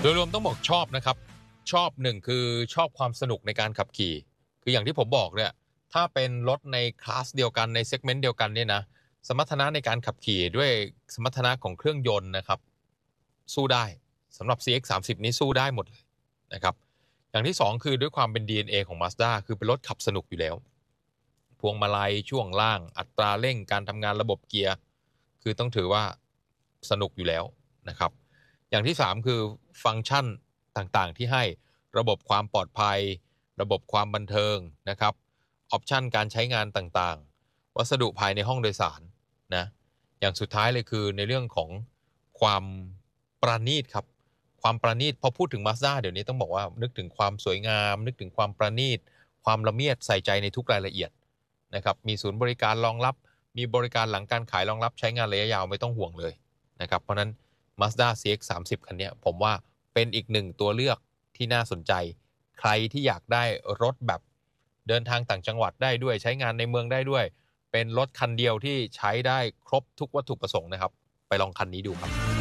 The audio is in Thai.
โดยรวมต้องบอกชอบนะครับชอบหนึ่งคือชอบความสนุกในการขับขี่คืออย่างที่ผมบอกเนี่ยถ้าเป็นรถในคลาสเดียวกันในเซกเมนต์เดียวกันเนี่ยนะสมรรถนะในการขับขี่ด้วยสมรรถนะของเครื่องยนต์นะครับสู้ได้สำหรับ CX-30 นี้สู้ได้หมดเลยนะครับอย่างที่สองคือด้วยความเป็น DNA ของ Mazda คือเป็นรถขับสนุกอยู่แล้วพวงมาลัยช่วงล่างอัตราเร่งการทำงานระบบเกียร์คือต้องถือว่าสนุกอยู่แล้วนะครับ อย่างที่3คือฟังก์ชันต่างๆที่ให้ระบบความปลอดภัยระบบความบันเทิงนะครับออปชันการใช้งานต่างๆวัสดุภายในห้องโดยสารนะอย่างสุดท้ายเลยคือในเรื่องของความประณีตครับความประณีตพอพูดถึง Mazda เดี๋ยวนี้ต้องบอกว่านึกถึงความสวยงามนึกถึงความประณีตความละเมียดใส่ใจในทุกรายละเอียดนะครับมีศูนย์บริการรองรับมีบริการหลังการขายรองรับใช้งานระยะยาวไม่ต้องห่วงเลยนะครับเพราะนั้น Mazda CX-30 คันนี้ผมว่าเป็นอีกหนึ่งตัวเลือกที่น่าสนใจใครที่อยากได้รถแบบเดินทางต่างจังหวัดได้ด้วยใช้งานในเมืองได้ด้วยเป็นรถคันเดียวที่ใช้ได้ครบทุกวัตถุประสงค์นะครับไปลองคันนี้ดูครับ